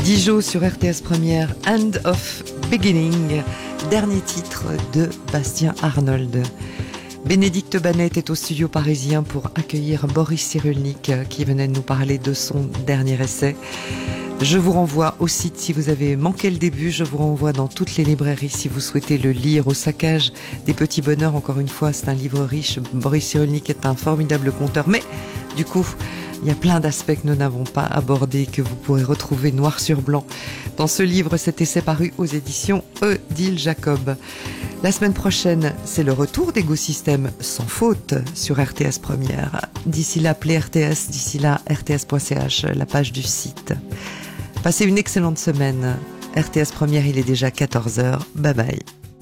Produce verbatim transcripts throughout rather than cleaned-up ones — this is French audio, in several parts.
Dijon sur R T S Première, End of Beginning, dernier titre de Bastien Arnold. Bénédicte Banet est au studio parisien pour accueillir Boris Cyrulnik qui venait de nous parler de son dernier essai. Je vous renvoie au site si vous avez manqué le début, je vous renvoie dans toutes les librairies si vous souhaitez le lire. Au saccage des petits bonheurs, encore une fois, c'est un livre riche. Boris Cyrulnik est un formidable conteur, mais du coup, il y a plein d'aspects que nous n'avons pas abordés, que vous pourrez retrouver noir sur blanc dans ce livre, cet essai paru aux éditions Odile Jacob. La semaine prochaine, c'est le retour d'Ego-Système sans faute sur R T S Première. D'ici là, appelez R T S, d'ici là, R T S point C H, la page du site. Passez une excellente semaine. R T S Première, il est déjà quatorze heures. Bye bye.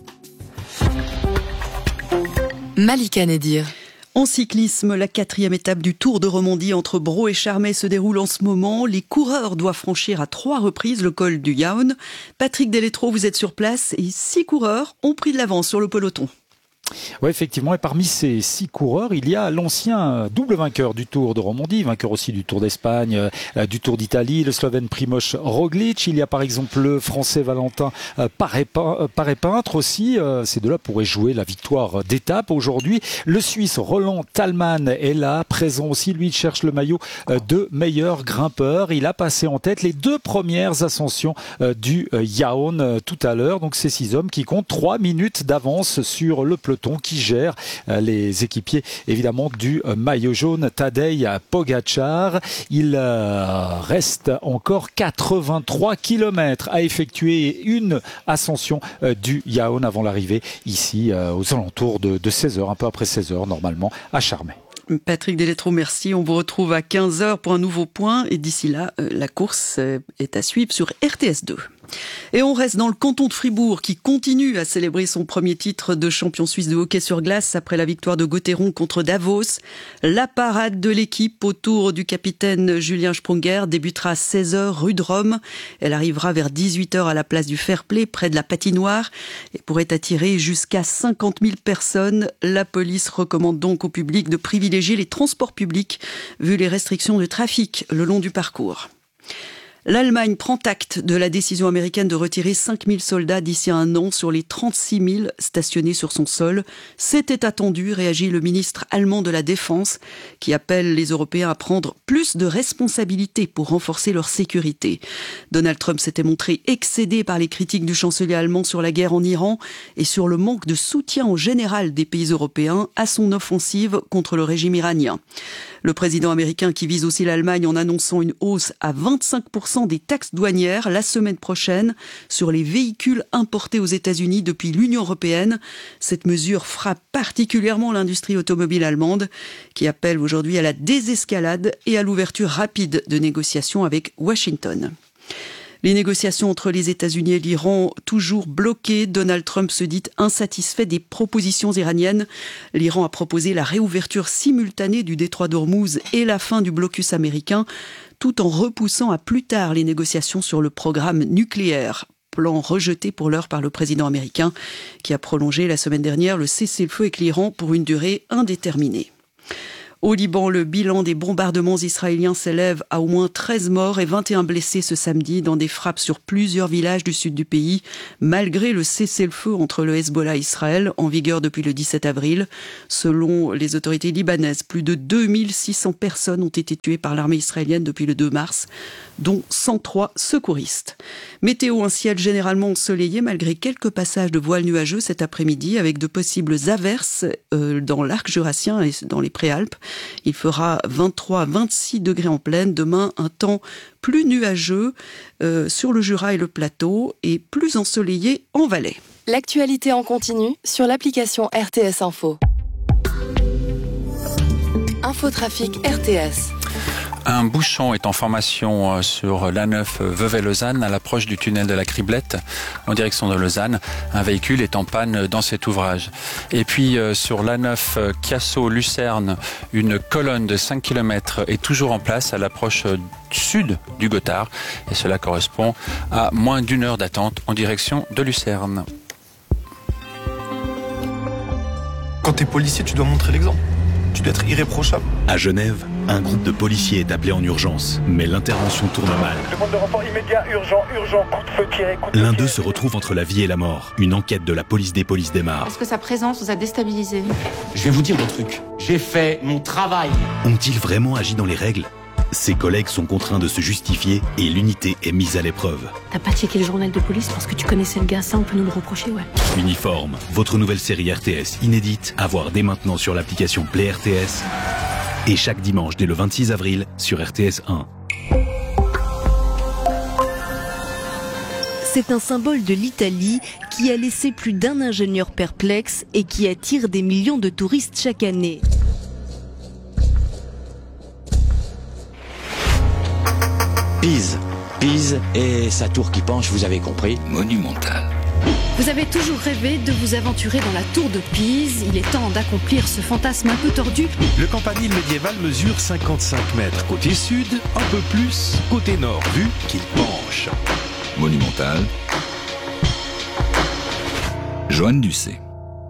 Malika Nedir. En cyclisme, la quatrième étape du Tour de Romandie entre Braux et Charmey se déroule en ce moment. Les coureurs doivent franchir à trois reprises le col du Yaon. Patrick Deletro, vous êtes sur place et six coureurs ont pris de l'avance sur le peloton. Oui, effectivement. Et parmi ces six coureurs, il y a l'ancien double vainqueur du Tour de Romandie, vainqueur aussi du Tour d'Espagne, euh, du Tour d'Italie, le Slovène Primož Roglič. Il y a par exemple le Français Valentin euh, Paré-Peintre aussi. Euh, ces deux-là pourraient jouer la victoire d'étape aujourd'hui. Le Suisse Roland Thalmann est là, présent aussi. Lui, il cherche le maillot euh, de meilleur grimpeur. Il a passé en tête les deux premières ascensions euh, du euh, Yaon euh, tout à l'heure. Donc, ces six hommes qui comptent trois minutes d'avance sur le peloton qui gère les équipiers évidemment du maillot jaune Tadej Pogačar. Il reste encore quatre-vingt-trois kilomètres à effectuer, une ascension du Yaon avant l'arrivée ici aux alentours de, de seize heures, un peu après seize heures normalement à Charmey. Patrick Deletro, merci. On vous retrouve à quinze heures pour un nouveau point. Et d'ici là, la course est à suivre sur R T S deux. Et on reste dans le canton de Fribourg qui continue à célébrer son premier titre de champion suisse de hockey sur glace après la victoire de Gauthieron contre Davos. La parade de l'équipe autour du capitaine Julien Sprunger débutera à seize heures rue de Rome. Elle arrivera vers dix-huit heures à la place du Fair-Play près de la patinoire et pourrait attirer jusqu'à cinquante mille personnes. La police recommande donc au public de privilégier les transports publics vu les restrictions de trafic le long du parcours. L'Allemagne prend acte de la décision américaine de retirer cinq mille soldats d'ici un an sur les trente-six mille stationnés sur son sol. C'était attendu, réagit le ministre allemand de la Défense, qui appelle les Européens à prendre plus de responsabilités pour renforcer leur sécurité. Donald Trump s'était montré excédé par les critiques du chancelier allemand sur la guerre en Iran et sur le manque de soutien en général des pays européens à son offensive contre le régime iranien. Le président américain qui vise aussi l'Allemagne en annonçant une hausse à vingt-cinq pour cent des taxes douanières la semaine prochaine sur les véhicules importés aux États-Unis depuis l'Union européenne. Cette mesure frappe particulièrement l'industrie automobile allemande qui appelle aujourd'hui à la désescalade et à l'ouverture rapide de négociations avec Washington. Les négociations entre les États-Unis et l'Iran toujours bloquées. Donald Trump se dit insatisfait des propositions iraniennes. L'Iran a proposé la réouverture simultanée du détroit d'Ormuz et la fin du blocus américain, tout en repoussant à plus tard les négociations sur le programme nucléaire. Plan rejeté pour l'heure par le président américain, qui a prolongé la semaine dernière le cessez-le-feu avec l'Iran pour une durée indéterminée. Au Liban, le bilan des bombardements israéliens s'élève à au moins treize morts et vingt et un blessés ce samedi dans des frappes sur plusieurs villages du sud du pays, malgré le cessez-le-feu entre le Hezbollah et Israël, en vigueur depuis le dix-sept avril. Selon les autorités libanaises, plus de deux mille six cents personnes ont été tuées par l'armée israélienne depuis le deux mars, dont cent trois secouristes. Météo, un ciel généralement ensoleillé, malgré quelques passages de voiles nuageux cet après-midi, avec de possibles averses euh, dans l'arc jurassien et dans les préalpes. Il fera vingt-trois à vingt-six degrés en plaine. Demain, un temps plus nuageux euh, sur le Jura et le plateau et plus ensoleillé en Valais. L'actualité en continu sur l'application R T S Info. Infotrafic R T S. Un bouchon est en formation sur l'A neuf Vevey-Lausanne à l'approche du tunnel de la Criblette en direction de Lausanne. Un véhicule est en panne dans cet ouvrage. Et puis sur l'A neuf Chiasso-Lucerne, une colonne de cinq kilomètres est toujours en place à l'approche sud du Gothard. Et cela correspond à moins d'une heure d'attente en direction de Lucerne. Quand tu es policier, tu dois montrer l'exemple. Tu dois être irréprochable. À Genève, Un groupe de policiers est appelé en urgence, mais l'intervention tourne mal. Demande de renfort immédiat, urgent, urgent, coup de feu tiré, coup de feu L'un d'eux tiré. se retrouve entre la vie et la mort. Une enquête de la police des polices démarre. Est-ce que sa présence vous a déstabilisé? Je vais vous dire le truc. J'ai fait mon travail. Ont-ils vraiment agi dans les règles ? Ses collègues sont contraints de se justifier et l'unité est mise à l'épreuve. T'as pas checké le journal de police parce que tu connaissais le gars, ça on peut nous le reprocher, ouais. Uniforme, votre nouvelle série R T S inédite, à voir dès maintenant sur l'application Play R T S et chaque dimanche dès le vingt-six avril sur R T S un. C'est un symbole de l'Italie qui a laissé plus d'un ingénieur perplexe et qui attire des millions de touristes chaque année. Pise, Pise et sa tour qui penche, vous avez compris, monumentale. Vous avez toujours rêvé de vous aventurer dans la tour de Pise. Il est temps d'accomplir ce fantasme un peu tordu. Le campanile médiéval mesure cinquante-cinq mètres côté sud, un peu plus côté nord, vu qu'il penche. Monumental. Joanne Ducé.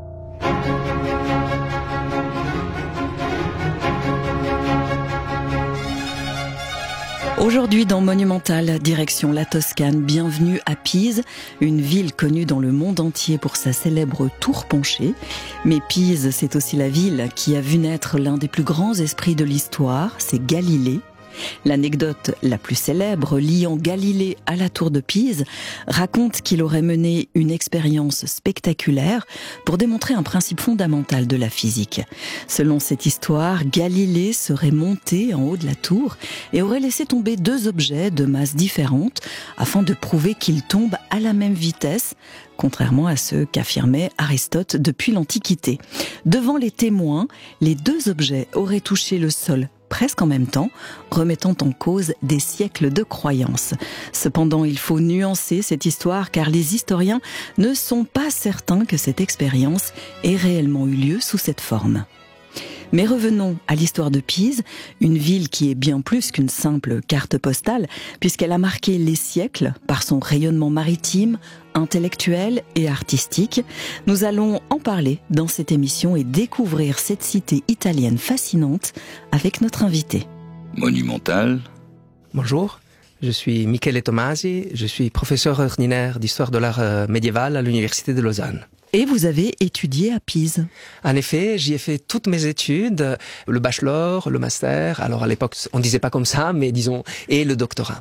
Aujourd'hui dans Monumental, direction la Toscane, bienvenue à Pise, une ville connue dans le monde entier pour sa célèbre tour penchée. Mais Pise, c'est aussi la ville qui a vu naître l'un des plus grands esprits de l'histoire, c'est Galilée. L'anecdote la plus célèbre liant Galilée à la tour de Pise raconte qu'il aurait mené une expérience spectaculaire pour démontrer un principe fondamental de la physique. Selon cette histoire, Galilée serait monté en haut de la tour et aurait laissé tomber deux objets de masse différentes afin de prouver qu'ils tombent à la même vitesse, contrairement à ce qu'affirmait Aristote depuis l'Antiquité. Devant les témoins, les deux objets auraient touché le sol presque en même temps, remettant en cause des siècles de croyances. Cependant, il faut nuancer cette histoire car les historiens ne sont pas certains que cette expérience ait réellement eu lieu sous cette forme. Mais revenons à l'histoire de Pise, une ville qui est bien plus qu'une simple carte postale, puisqu'elle a marqué les siècles par son rayonnement maritime, intellectuel et artistique. Nous allons en parler dans cette émission et découvrir cette cité italienne fascinante avec notre invité. Monumental. Bonjour, je suis Michele Tomasi, je suis professeur ordinaire d'histoire de l'art médiéval à l'Université de Lausanne. Et vous avez étudié à Pise. En effet, j'y ai fait toutes mes études, le bachelor, le master, alors à l'époque on disait pas comme ça, mais disons, et le doctorat.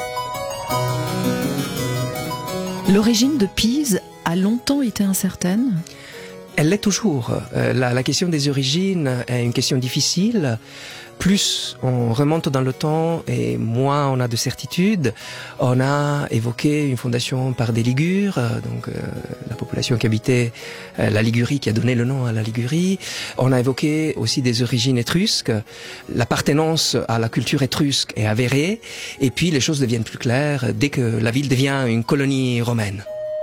L'origine de Pise a longtemps été incertaine ? Elle l'est toujours. Euh, la, la question des origines est une question difficile. Plus on remonte dans le temps et moins on a de certitude. On a évoqué une fondation par des Ligures, donc euh, la population qui habitait euh, la Ligurie, qui a donné le nom à la Ligurie. On a évoqué aussi des origines étrusques. L'appartenance à la culture étrusque est avérée. Et puis les choses deviennent plus claires dès que la ville devient une colonie romaine.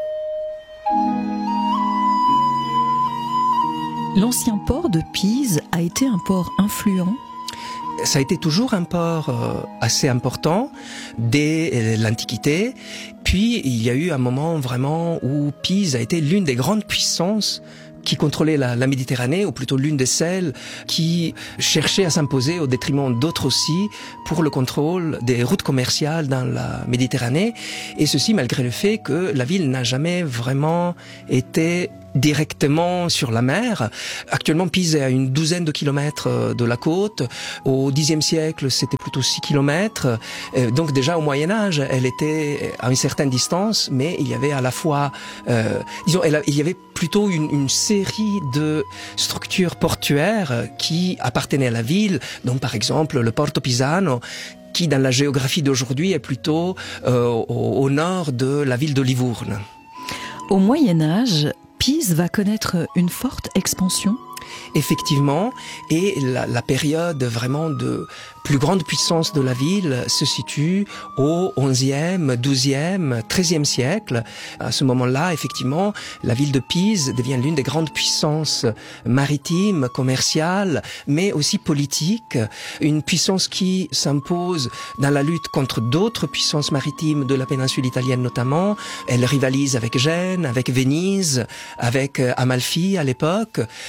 L'ancien port de Pise a été un port influent. Ça a été toujours un port euh, assez important dès l'Antiquité. Puis il y a eu un moment vraiment où Pise a été l'une des grandes puissances qui contrôlait la, la Méditerranée, ou plutôt l'une de celles qui cherchait à s'imposer au détriment d'autres aussi pour le contrôle des routes commerciales dans la Méditerranée. Et ceci malgré le fait que la ville n'a jamais vraiment été directement sur la mer. Actuellement, Pise est à une douzaine de kilomètres de la côte. Au dixième siècle, c'était plutôt six kilomètres. Donc déjà au Moyen-Âge, elle était à une certaine distance, mais il y avait à la fois, euh, disons, elle a, il y avait plutôt une, une série de structures portuaires qui appartenaient à la ville, donc par exemple le Porto Pisano, qui dans la géographie d'aujourd'hui est plutôt euh, au, au nord de la ville de Livourne. Au Moyen-Âge, Pise va connaître une forte expansion. Effectivement, et la, la période vraiment de plus grande puissance de la ville se situe au onzième, douzième, treizième siècle. À ce moment-là, effectivement, la ville de Pise devient l'une des grandes puissances maritimes, commerciales, mais aussi politiques. Une puissance qui s'impose dans la lutte contre d'autres puissances maritimes de la péninsule italienne notamment. Elle rivalise avec Gênes, avec Venise, avec Amalfi à l'époque. Et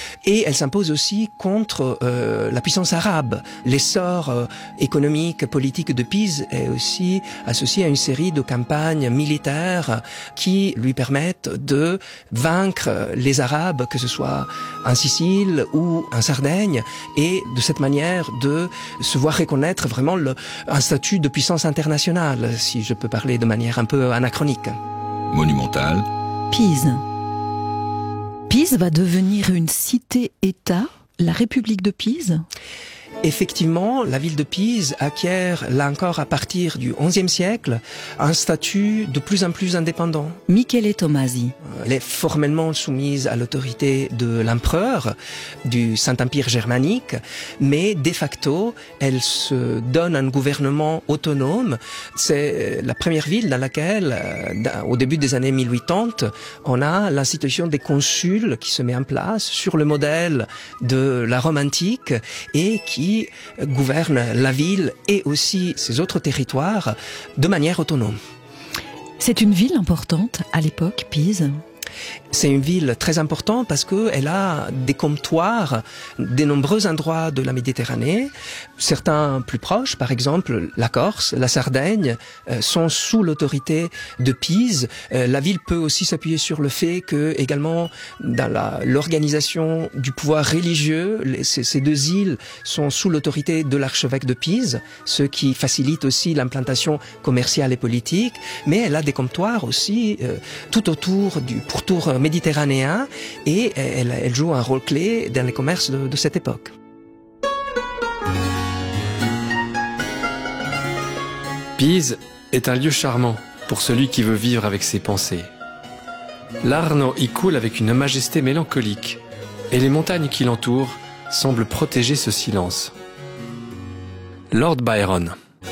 elle s'impose aussi contre euh, la puissance arabe. L'essor euh, économique, politique de Pise est aussi associé à une série de campagnes militaires qui lui permettent de vaincre les Arabes, que ce soit en Sicile ou en Sardaigne, et de cette manière de se voir reconnaître vraiment le, un statut de puissance internationale, si je peux parler de manière un peu anachronique. Monumental. Pise. Pise va devenir une cité-État, la République de Pise ? Effectivement, la ville de Pise acquiert, là encore à partir du onzième siècle, un statut de plus en plus indépendant. Michele Tomasi. Elle est formellement soumise à l'autorité de l'empereur du Saint-Empire germanique, mais de facto, elle se donne un gouvernement autonome. C'est la première ville dans laquelle, au début des années mille quatre-vingt-dix, on a l'institution des consuls qui se met en place sur le modèle de la Rome antique et qui gouverne la ville et aussi ses autres territoires de manière autonome. C'est une ville importante à l'époque, Pise ? C'est une ville très importante parce qu'elle a des comptoirs de nombreux endroits de la Méditerranée. Certains plus proches, par exemple la Corse, la Sardaigne, euh, sont sous l'autorité de Pise. Euh, la ville peut aussi s'appuyer sur le fait que, également, dans la, l'organisation du pouvoir religieux, les, ces, ces deux îles sont sous l'autorité de l'archevêque de Pise, ce qui facilite aussi l'implantation commerciale et politique. Mais elle a des comptoirs aussi euh, tout autour du pourtour méditerranéen et elle, elle joue un rôle clé dans les commerces de, de cette époque. Pise est un lieu charmant pour celui qui veut vivre avec ses pensées. L'Arno y coule avec une majesté mélancolique et les montagnes qui l'entourent semblent protéger ce silence. Lord Byron.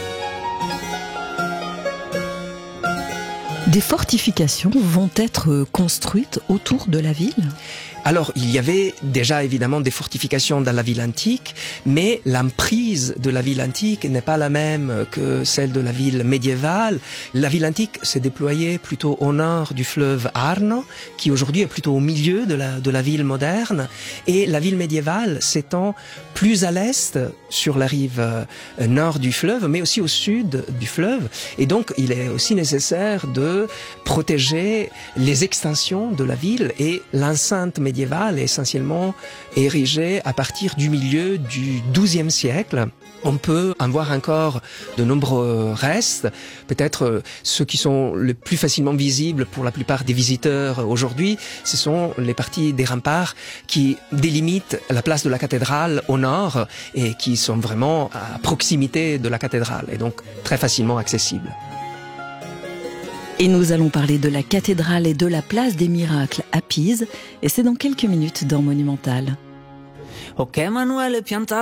Des fortifications vont être construites autour de la ville ? Alors, il y avait déjà évidemment des fortifications dans la ville antique, mais l'emprise de la ville antique n'est pas la même que celle de la ville médiévale. La ville antique s'est déployée plutôt au nord du fleuve Arno, qui aujourd'hui est plutôt au milieu de la, de la ville moderne, et la ville médiévale s'étend plus à l'est, sur la rive euh, nord du fleuve, mais aussi au sud du fleuve. Et donc, il est aussi nécessaire de protéger les extensions de la ville, et l'enceinte médiévale médiévale est essentiellement érigée à partir du milieu du douzième siècle. On peut en voir encore de nombreux restes, peut-être ceux qui sont les plus facilement visibles pour la plupart des visiteurs aujourd'hui, ce sont les parties des remparts qui délimitent la place de la cathédrale au nord et qui sont vraiment à proximité de la cathédrale et donc très facilement accessibles. Et nous allons parler de la cathédrale et de la place des miracles à Pise, et c'est dans quelques minutes dans Monumental. Ok, Manuel, pianta